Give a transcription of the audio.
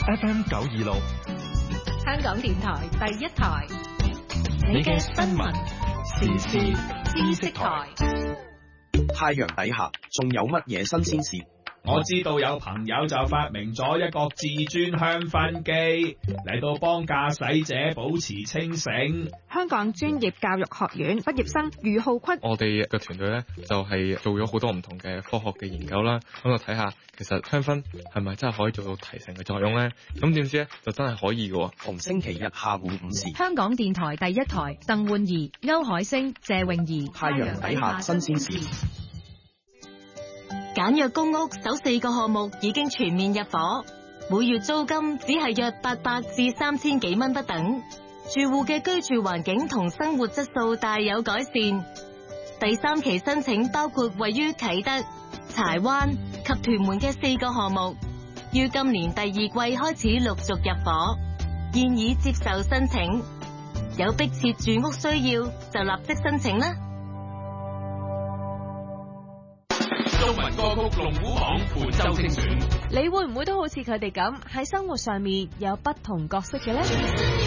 FM 926， 香港電台第一台， 你嘅新聞時事知識台。 太陽底下仲有乜嘢新鮮事？ 我知道有朋友就發明咗一個至尊香薰機嚟到幫駕駛者保持清醒。 香港專業教育學院畢業生余浩坤， 我哋嘅團隊咧就係做咗好多唔同嘅科學嘅研究啦，咁就睇下其實香薰係咪真係可以做到提神嘅作用咧？咁點知咧就真係可以嘅。 逢星期日下午5時， 香港電台第一台，鄧煥儀、歐海星、謝詠儀。 太陽底下新鮮事。 簡約公屋首4個項目已經全面入伙，每月租金只係約800至3000幾蚊不等，住戶嘅居住環境同生活質素大有改善。第3期申請包括位於啟德、柴灣及屯門嘅4個項目，於今年第2季開始陸續入伙，現已接受申請。有迫切住屋需要就立即申請啦。 中文歌曲龍虎榜本周精選， 你會唔會都好似佢哋咁喺生活上面有不同角色嘅呢？